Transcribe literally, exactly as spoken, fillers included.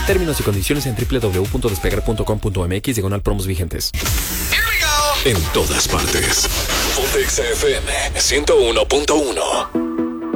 Términos y condiciones en doble u doble u doble u punto despegar punto com punto m x diagonal promos vigentes. En todas partes. Ponte Exa F M ciento uno punto uno.